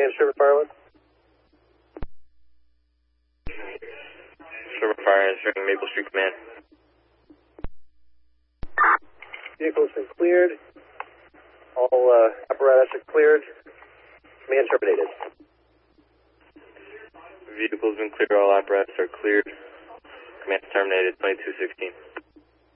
Command, Sherman Fire 1. Sherman Fire answering Maple Street Command. Vehicle's been cleared. All apparatus are cleared. Command terminated. Vehicle's been cleared, all apparatus are cleared. Command terminated, 2216.